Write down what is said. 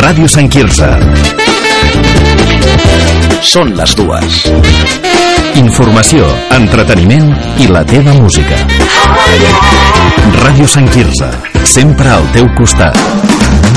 Ràdio Sant Quirze. Són les 2. Informació, entreteniment i la teva música. Ràdio Sant Quirze, sempre al teu costat.